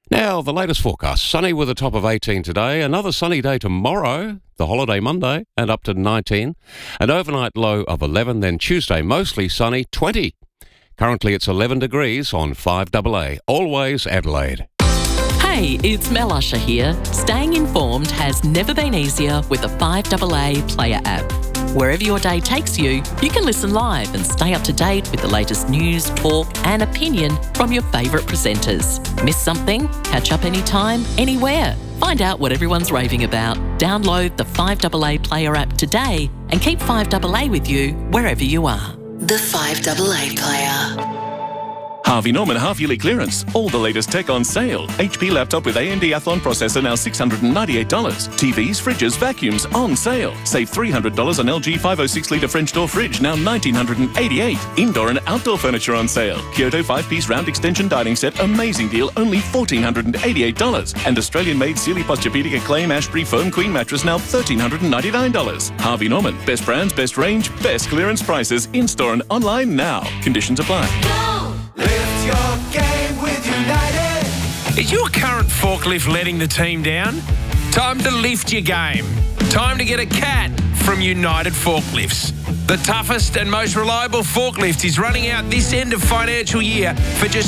Now, the latest forecast. Sunny with a top of 18 today. Another sunny day tomorrow, the holiday Monday, and up to 19. An overnight low of 11. Then Tuesday, mostly sunny, 20. Currently, it's 11 degrees on 5AA. Always Adelaide. Hey, it's Mel Usher here. Staying informed has never been easier with the 5AA Player app. Wherever your day takes you, you can listen live and stay up to date with the latest news, talk and opinion from your favourite presenters. Miss something? Catch up anytime, anywhere. Find out what everyone's raving about. Download the 5AA Player app today and keep 5AA with you wherever you are. The 5AA Player. Harvey Norman half-yearly clearance. All the latest tech on sale. HP laptop with AMD Athlon processor now $698. TVs, fridges, vacuums on sale. Save $300 on LG 506-litre French door fridge, now $1,988. Indoor and outdoor furniture on sale. Kyoto 5-piece round extension dining set, amazing deal, only $1,488. And Australian-made Sealy Posturepedic Acclaim Ashbury Foam Queen mattress, now $1,399. Harvey Norman. Best brands, best range, best clearance prices. In-store and online now. Conditions apply. Lift your game with United. Is your current forklift letting the team down? Time to lift your game. Time to get a CAT from United Forklifts. The toughest and most reliable forklift is running out this end of financial year for just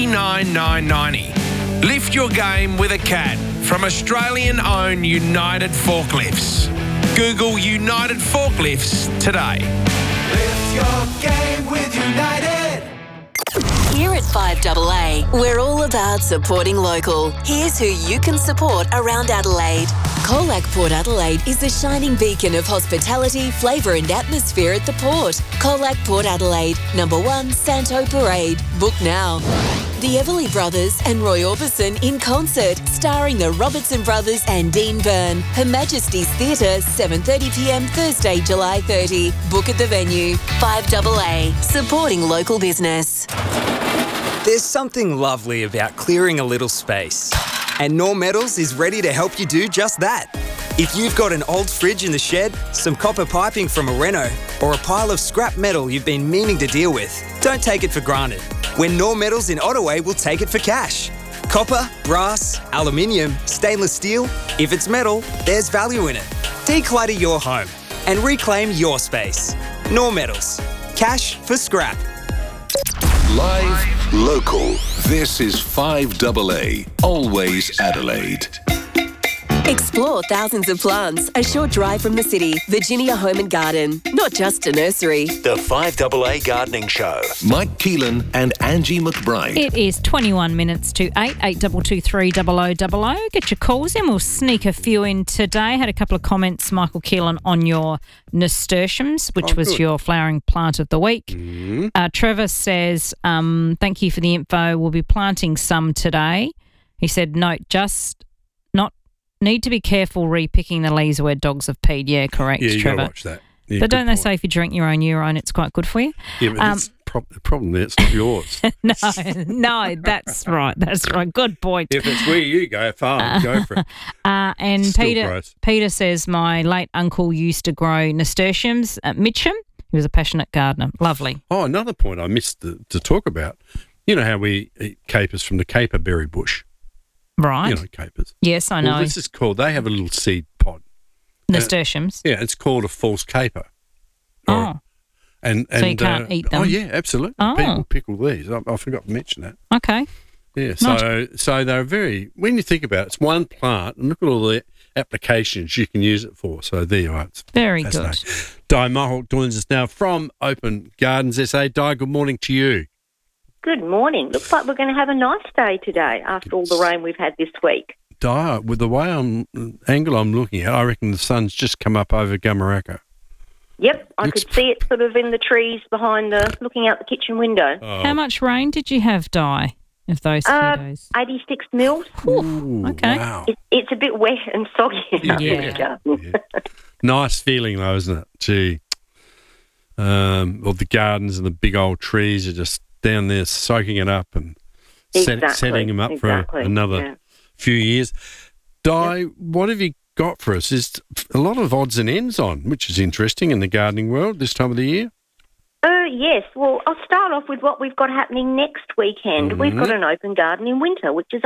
$29,990. Lift your game with a CAT from Australian-owned United Forklifts. Google United Forklifts today. Lift your game with United. Here at 5AA, we're all about supporting local. Here's who you can support around Adelaide. Colac Port Adelaide is the shining beacon of hospitality, flavour and atmosphere at the port. Colac Port Adelaide, number 1 Santo Parade. Book now. The Everly Brothers and Roy Orbison in concert, starring the Robertson Brothers and Dean Byrne. Her Majesty's Theatre, 7:30pm Thursday, July 30. Book at the venue. 5AA, supporting local business. There's something lovely about clearing a little space. And Norm Metals is ready to help you do just that. If you've got an old fridge in the shed, some copper piping from a reno, or a pile of scrap metal you've been meaning to deal with, don't take it for granted. When Norm Metals in Ottaway will take it for cash. Copper, brass, aluminium, stainless steel, if it's metal, there's value in it. Declutter your home and reclaim your space. Norm Metals. Cash for scrap. Live, local. This is 5AA. Always Adelaide. Explore thousands of plants, a short drive from the city. Virginia Home and Garden, not just a nursery. The 5AA Gardening Show. Mike Keelan and Angie McBride. It is 21 minutes to 8, 8223 0000. Get your calls in. We'll sneak a few in today. Had a couple of comments, Michael Keelan, on your nasturtiums, which was good. your flowering plant of the week. Mm-hmm. Trevor says, thank you for the info. We'll be planting some today. He said, note, just not need to be careful repicking the leaves where dogs have peed. Yeah, correct, Yeah, you Trevor. got to watch that. Yeah, But don't they point. say if you drink your own urine, it's quite good for you? Yeah, but it's the problem there, it's not yours. No, that's right. That's right. Good point. If it's where you go, fine, go for it. And Still gross. Peter says, my late uncle used to grow nasturtiums at Mitcham. He was a passionate gardener. Lovely. Oh, another point I missed to talk about. You know how we eat capers from the caperberry bush? Right. You know capers. Yes, I know. Well, this is called, they have a little seed pod. Nasturtiums. Yeah, it's called a false caper. Oh. And So you can't eat them? Oh, yeah, absolutely. Oh. People pickle these. I forgot to mention that. Okay. Yeah, Nice. so they're very, when you think about it, it's one plant, and look at all the applications you can use it for. So there you are. It's Very good. fascinating. Di Mohawk joins us now from Open Gardens SA. Di, good morning to you. Good morning. Looks like we're going to have a nice day today after all the rain we've had this week. Di, with the way angle I'm looking at, I reckon the sun's just come up over Gamaraka. Yep, I could see it sort of in the trees behind looking out the kitchen window. Oh. How much rain did you have, Di, of those few days? 86 mils. Ooh, okay. Wow. It's a bit wet and soggy. Yeah. Nice feeling though, isn't it? Gee. All the gardens and the big old trees are just down there soaking it up and setting them up for another few years. Di, what have you got for us? Is a lot of odds and ends on, which is interesting in the gardening world this time of the year. Yes. Well, I'll start off with what we've got happening next weekend. We've got an open garden in winter, which is